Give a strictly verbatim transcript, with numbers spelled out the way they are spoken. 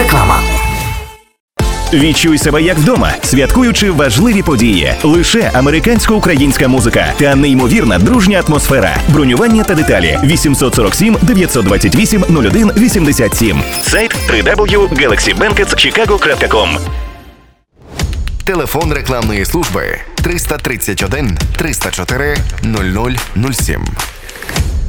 Реклама. Відчуй себе як вдома, святкуючи важливі події. Лише американсько-українська музика та неймовірна дружня атмосфера. Бронювання та деталі вісім сорок сім дев'ятсот двадцять вісім нуль один вісімдесят сім. Сайт дабл ю дабл ю дабл ю крапка galaxy bankets chicago крапка ком. Телефон рекламної служби триста тридцять один триста чотири нуль нуль нуль сім.